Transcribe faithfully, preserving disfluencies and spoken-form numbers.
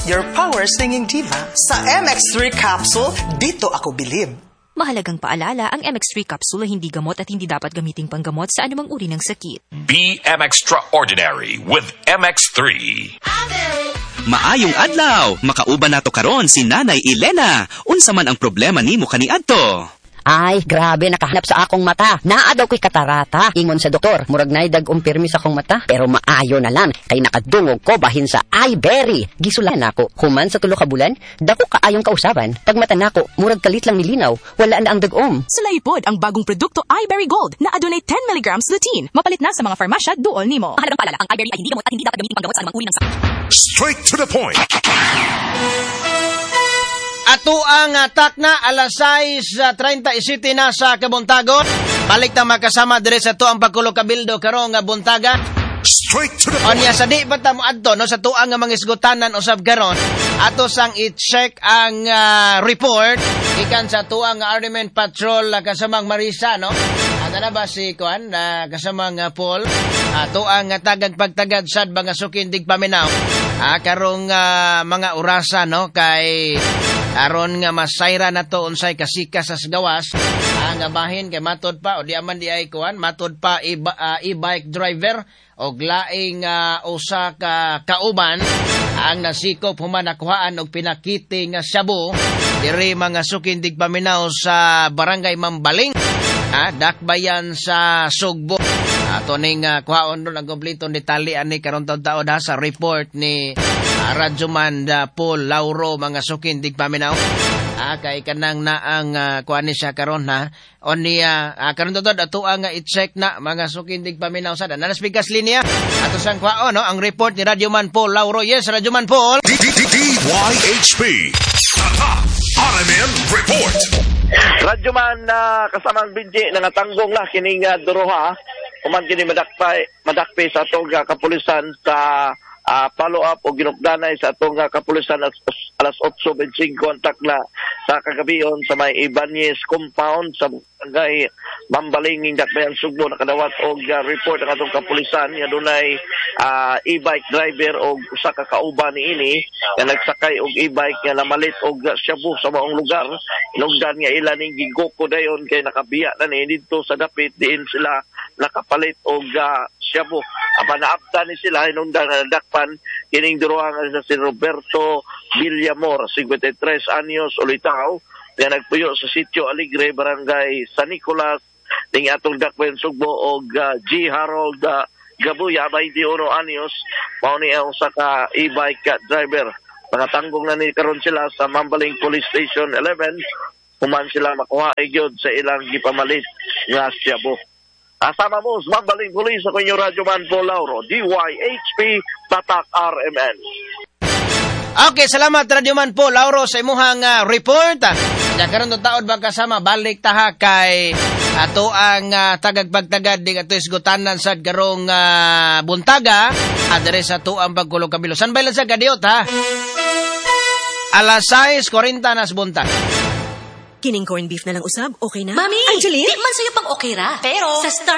your power singing diva. Sa M X three capsule, dito ako bilib. Mahalagang paalala, ang M X three capsule ay hindi gamot at hindi dapat gamiting panggamot sa anumang uri ng sakit. Be M Extraordinary with M X three. Maayong adlaw, makauban nato karon si Nanay Elena. Unsa man ang problema nimo kaniadto? Ay, grabe, nakahanap sa akong mata. Naa daw ko'y katarata. Ingon sa doktor, murag na dag umpirmi sa akong mata. Pero maayo na lang, kay nakadungog ko bahin sa iBerry. Gisulan ako, human sa tulo ka bulan, dako kaayong kausaban. Pag mata nako, murag kalit lang nilinaw, wala na ang dagom. Sulaipod ang bagong produkto iBerry Gold na adunay ten milligrams lutein. Mapalit na sa mga farmasya duol nimo. Mahalagang paalala, ang iBerry ay hindi gamot at hindi dapat gamitin panggamot sa anumang uri ng sakit. Straight to the point. Ato ang atak na alas sais thirty-seven na sa Kabuntagon. Balik na makasama dire sa to ang pagkulo kabildo karong nga buntaga. Straight to the point. Onya sa di ba ta mo adto no sa tuang nga mga isgutanan usab karon. Ato sang i-check ang uh, report ikan sa tuang nga Army Patrol uh, kasamang Marisa no. Ada na ba si kuan na uh, kasamang uh, Paul ato ang uh, tagag pagtagad sad mga sukindig paminaw. Ah karong uh, mga orasa no kay aron nga masayra na to unsay kasika sa gawas ang uh, bahin kay matod pa o di aman di ay kuan matod pa iba, uh, e-bike driver og laing uh, usa ka kauban ang nasikop human nakuhaan og pinakiti nga shabu diri mga sukindig paminaw sa barangay Mambaling ah, dakbayan sa Sugbo. Ato ning uh, kuhaon doon ang kompletong detalye ani karon taon-taon ha sa report ni uh, Radyoman uh, Paul Lauro mga sukindig paminaw. Ah, kay kanang na ang uh, kuha ni siya karon ha. Oni uh, uh, karon taon ato ang uh, i-check na mga sukindig paminaw sada. Nanas bigas linya. Ato sang kuhaon no ang report ni Radyoman Paul Lauro. Yes, Radyoman Paul. D Y H P. R M N report. Radyoman na uh, kasamang Binji na natanggong na kining uh, duruha kuman kini madakpay madakpay sa atong uh, kapulisan sa uh, follow up o ginukdanay sa atong uh, kapulisan alas, alas eight twenty-five kontak na sa kagabion sa may Ibanez compound sa barangay Mambaling ing dakbayan Sugbo nakadawat og uh, report ang atong kapulisan nga dunay uh, e-bike driver og usa ka kauban niini nga nagsakay og e-bike nga namalit og uh, shabu sa maong lugar inugdan nga ila ning gigoko dayon kay nakabiya na ni didto sa dapit diin sila nakapalit og uh, shabu apan naabtan ni sila inungdan na dakpan kining duruha nga si Roberto Villamor fifty-three anyos ulitaw nga nagpuyo sa sitio Aligre barangay San Nicolas ning atong dakbayan Sugbo og uh, G Harold uh, Gabuya twenty-one anyos mao ni usa ka e-bike driver pangatanggong na ni karon sila sa Mambaling Police Station eleven human sila makuha gyud sa ilang gipamalit nga shabu. Asama mo sa Mambaling Police ako inyo Radyoman Paul Lauro D Y H P Tatak R M N. Okay, salamat Radyoman Paul Lauro sa imuhang uh, report. Ya karon taon ba kasama balik taha kay ato ang uh, tagagpagtagad di ato isgutanan sad karong uh, buntaga adre sa ato ang pagkulong kabilo. San ba lang sa kadiot ha? Alas sais forty nas buntag. Kining corned beef na lang usab, okay na? Mami, Angeline? di man sa'yo pang okay ra. Pero, sa Star